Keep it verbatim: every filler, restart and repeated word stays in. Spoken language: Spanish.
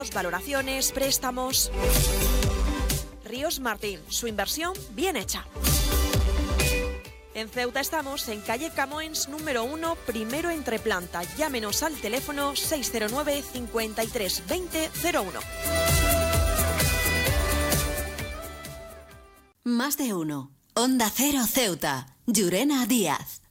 Valoraciones, préstamos. Ríos Martín, su inversión bien hecha. En Ceuta estamos en calle Camoens número uno, primero entreplanta. Llámenos al teléfono seis cero nueve, cincuenta y tres, veinte, cero uno. Más de uno. Onda Cero Ceuta. Llurena Díaz.